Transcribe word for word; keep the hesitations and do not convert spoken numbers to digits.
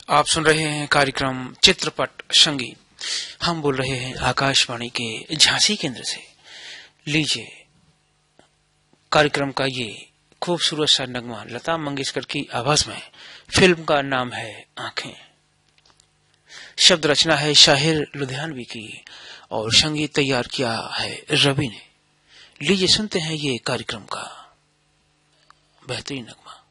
आप सुन रहे हैं कार्यक्रम चित्रपट संगीत। हम बोल रहे हैं आकाशवाणी के झांसी केंद्र से। लीजिए कार्यक्रम का ये खूबसूरत सा नगमा लता मंगेशकर की आवाज में। फिल्म का नाम है आंखें। शब्द रचना है शाहिर लुधियानवी की और संगीत तैयार किया है रवि ने। लीजिए सुनते हैं ये कार्यक्रम का बेहतरीन नगमा।